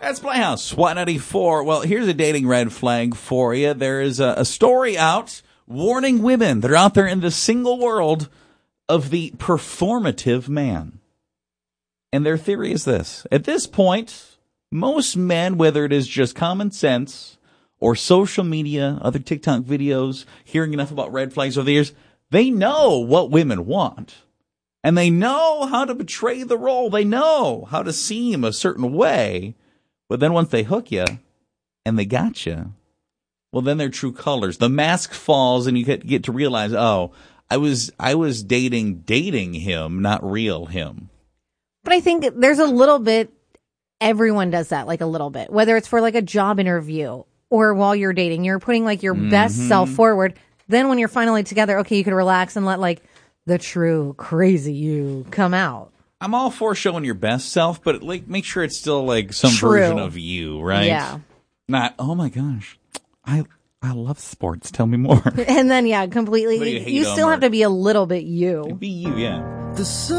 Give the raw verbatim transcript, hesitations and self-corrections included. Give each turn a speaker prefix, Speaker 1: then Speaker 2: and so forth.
Speaker 1: That's Playhouse, SWAT ninety-four. Well, here's a dating red flag for you. There is a, a story out warning women that are out there in the single world of the performative man. And their theory is this. At this point, most men, whether it is just common sense or social media, other TikTok videos, hearing enough about red flags over the years, they know what women want. And they know how to portray the role. They know how to seem a certain way. But then once they hook you and they got you, well, then their true colors. The mask falls and you get, get to realize, oh, I was I was dating dating him, not real him.
Speaker 2: But I think there's a little bit, everyone does that, like a little bit. Whether it's for like a job interview or while you're dating, you're putting like your mm-hmm. best self forward. Then when you're finally together, okay, you can relax and let like the true crazy you come out.
Speaker 1: I'm all for showing your best self, but like make sure it's still like some
Speaker 2: True.
Speaker 1: version of you, right?
Speaker 2: Yeah.
Speaker 1: Not, oh my gosh, I I love sports. Tell me more.
Speaker 2: And then, yeah, completely.
Speaker 1: You,
Speaker 2: you still have to be a little bit you.
Speaker 1: Be you, yeah.
Speaker 3: The